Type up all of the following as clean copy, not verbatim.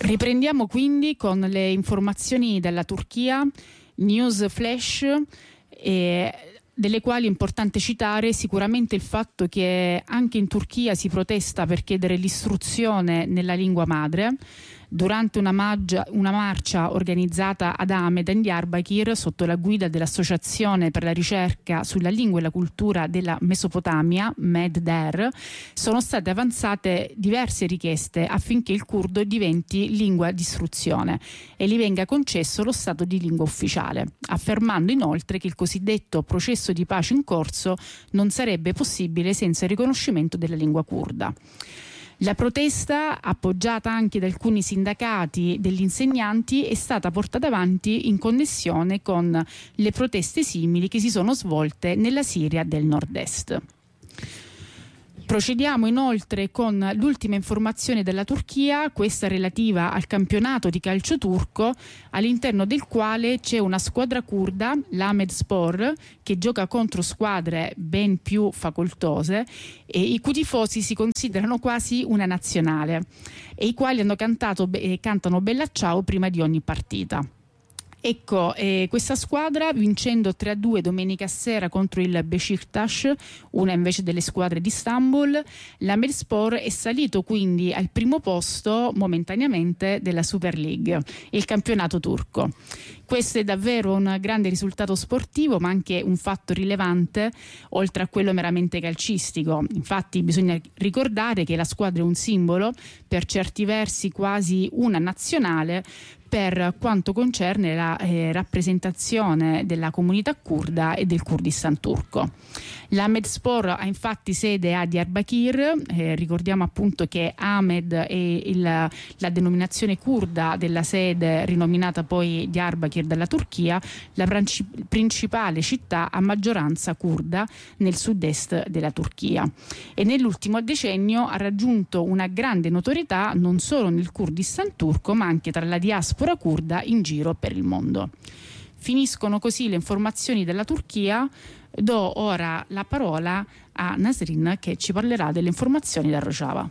Riprendiamo quindi con le informazioni dalla Turchia, news flash, delle quali è importante citare sicuramente il fatto che anche in Turchia si protesta per chiedere l'istruzione nella lingua madre. Durante una marcia organizzata ad Ahmed in Diyarbakir sotto la guida dell'Associazione per la ricerca sulla lingua e la cultura della Mesopotamia, MEDDER, sono state avanzate diverse richieste affinché il curdo diventi lingua di istruzione e gli venga concesso lo stato di lingua ufficiale, affermando inoltre che il cosiddetto processo di pace in corso non sarebbe possibile senza il riconoscimento della lingua curda. La protesta, appoggiata anche da alcuni sindacati degli insegnanti, è stata portata avanti in connessione con le proteste simili che si sono svolte nella Siria del nord-est. Procediamo inoltre con l'ultima informazione della Turchia, questa relativa al campionato di calcio turco, all'interno del quale c'è una squadra curda, l'Ahmedspor, che gioca contro squadre ben più facoltose e i cui tifosi si considerano quasi una nazionale e i quali cantano Bella Ciao prima di ogni partita. Ecco, questa squadra, vincendo 3-2 domenica sera contro il Beşiktaş, una invece delle squadre di Istanbul, l'Ahmedspor è salito quindi al primo posto momentaneamente della Super League, il campionato turco. Questo è davvero un grande risultato sportivo, ma anche un fatto rilevante, oltre a quello meramente calcistico. Infatti bisogna ricordare che la squadra è un simbolo, per certi versi quasi una nazionale, per quanto concerne la rappresentazione della comunità curda e del Kurdistan turco. L'Ahmedspor ha infatti sede a Diyarbakir, ricordiamo appunto che Ahmed è la denominazione curda della sede rinominata poi Diyarbakir dalla Turchia, la principale città a maggioranza curda nel sud-est della Turchia, e nell'ultimo decennio ha raggiunto una grande notorietà non solo nel Kurdistan turco ma anche tra la diaspora curda in giro per il mondo. Finiscono così le informazioni della Turchia. Do ora la parola a Nasrin che ci parlerà delle informazioni da Rojava.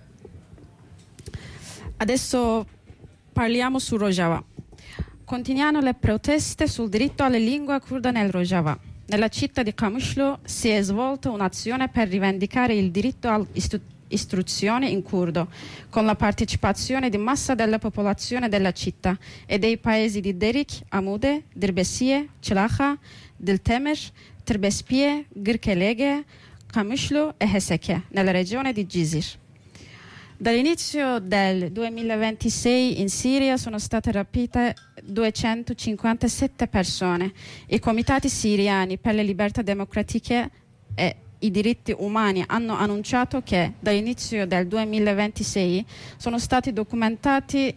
Adesso parliamo su Rojava. Continuano le proteste sul diritto alla lingua curda nel Rojava. Nella città di Kamışlı si è svolta un'azione per rivendicare il diritto all'istruzione in curdo, con la partecipazione di massa della popolazione della città e dei paesi di Derik, Amude, Dirbesiye, Çılakha, Diltemer, Trbespie, Gırkelege, Kamışlı e Heseke, nella regione di Cizir. Dall'inizio del 2026 in Siria sono state rapite 257 persone. I comitati siriani per le libertà democratiche e i diritti umani hanno annunciato che dall'inizio del 2026 sono stati documentati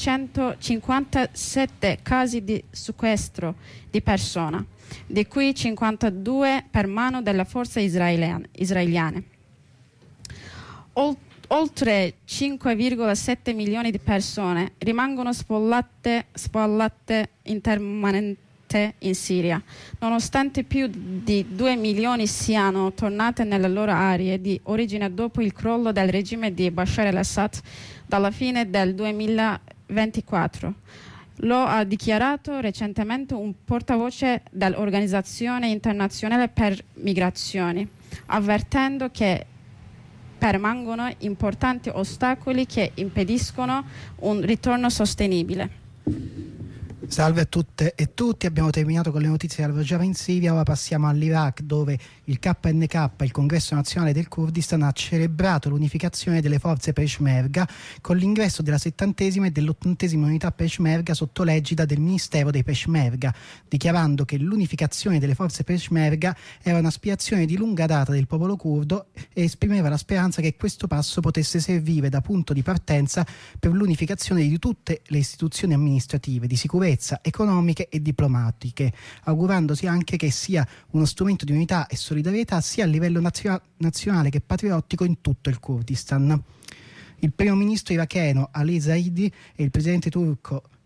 257 casi di sequestro di persona, di cui 52 per mano delle forze israeliane. Oltre 5,7 milioni di persone rimangono spallate interamente in Siria, nonostante più di 2 milioni siano tornate nelle loro aree di origine dopo il crollo del regime di Bashar al-Assad dalla fine del 2024. Lo ha dichiarato recentemente un portavoce dell'Organizzazione Internazionale per Migrazioni, avvertendo che permangono importanti ostacoli che impediscono un ritorno sostenibile. Salve a tutte e tutti, abbiamo terminato con le notizie dal Rojava in Siria. Ora passiamo all'Iraq, dove il KNK, il Congresso Nazionale del Kurdistan, ha celebrato l'unificazione delle forze Peshmerga con l'ingresso della 70esima e dell'80esima unità Peshmerga sotto l'egida del Ministero dei Peshmerga, dichiarando che l'unificazione delle forze Peshmerga era un'aspirazione di lunga data del popolo curdo e esprimeva la speranza che questo passo potesse servire da punto di partenza per l'unificazione di tutte le istituzioni amministrative, di sicurezza, economiche e diplomatiche, augurandosi anche che sia uno strumento di unità e solidarietà sia a livello nazionale che patriottico in tutto il Kurdistan. Il primo ministro iracheno Ali Zaidi e il presidente turco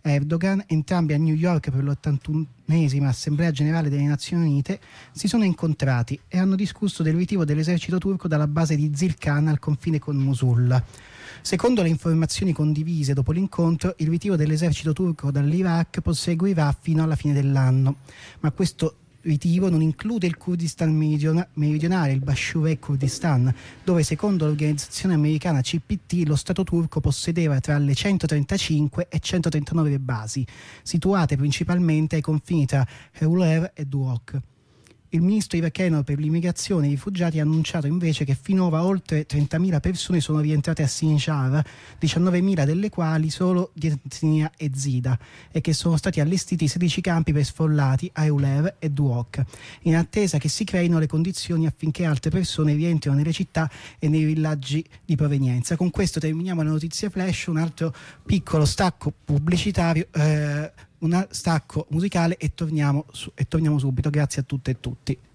Erdogan, entrambi a New York per l'81esima Assemblea Generale delle Nazioni Unite, si sono incontrati e hanno discusso del ritiro dell'esercito turco dalla base di Zilkan al confine con Mosul. Secondo le informazioni condivise dopo l'incontro, il ritiro dell'esercito turco dall'Iraq proseguirà fino alla fine dell'anno, ma questo ritiro non include il Kurdistan meridionale, il Bashur Kurdistan, dove secondo l'organizzazione americana CPT lo Stato turco possedeva tra le 135 e 139 basi, situate principalmente ai confini tra Hewler e Duhok. Il ministro iracheno per l'immigrazione e i rifugiati ha annunciato invece che finora oltre 30.000 persone sono rientrate a Sinjar, 19.000 delle quali solo di etnia ezida, e che sono stati allestiti 16 campi per sfollati a Euler e Duhok, in attesa che si creino le condizioni affinché altre persone rientrino nelle città e nei villaggi di provenienza. Con questo terminiamo la notizia flash, un altro piccolo stacco pubblicitario, un stacco musicale e torniamo subito. Grazie a tutte e tutti.